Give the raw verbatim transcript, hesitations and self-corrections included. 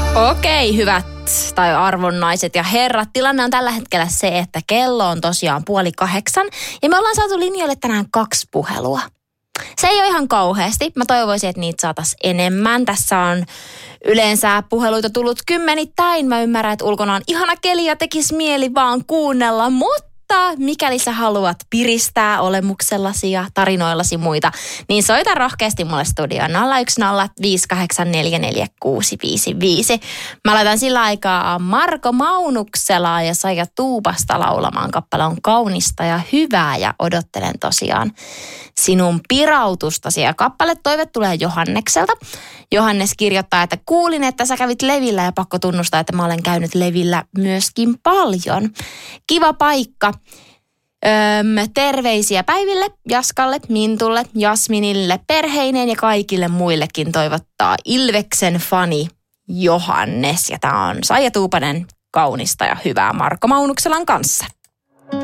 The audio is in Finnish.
Okei, hyvät tai arvonnaiset ja herrat. Tilanne on tällä hetkellä se, että kello on tosiaan puoli kahdeksan. Ja me ollaan saatu linjoille tänään kaksi puhelua. Se ei ole ihan kauheasti. Mä toivoisin, että niitä saataisiin enemmän. Tässä on yleensä puheluita tullut kymmenittäin. Mä ymmärrän, että ulkona on ihana keli ja tekisi mieli vaan kuunnella, mutta mikäli sä haluat piristää olemuksellasi ja tarinoillasi muita, niin soita rohkeasti mulle studioon nolla yksi nolla viisi kahdeksan neljä neljä kuusi viisi viisi. Mä laitan sillä aikaa Marko Maunukselaa ja Saija Tuupasta laulamaan. Kappale on kaunista ja hyvää ja odottelen tosiaan sinun pirautustasi. Ja kappale toive tulee Johannekselta. Johannes kirjoittaa, että kuulin, että sä kävit Levillä ja pakko tunnustaa, että mä olen käynyt Levillä myöskin paljon. Kiva paikka. Öm, terveisiä Päiville, Jaskalle, Mintulle, Jasminille, perheineen ja kaikille muillekin toivottaa Ilveksen fani Johannes. Ja tää on Saija Tuupanen, kaunista ja hyvää Marko Maunukselan kanssa.